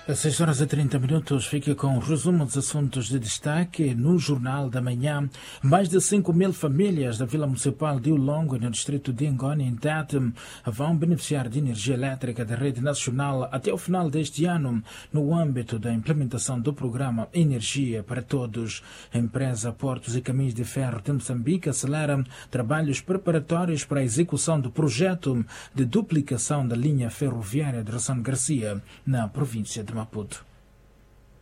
Às 6h30, fica com o resumo dos assuntos de destaque no Jornal da Manhã. Mais de 5.000 famílias da Vila Municipal de Ulongo, no distrito de Ngoni, em Tete, vão beneficiar de energia elétrica da rede nacional até o final deste ano, no âmbito da implementação do programa Energia para Todos. A empresa Portos e Caminhos de Ferro de Moçambique acelera trabalhos preparatórios para a execução do projeto de duplicação da linha ferroviária de Ração Garcia, na província de Maputo.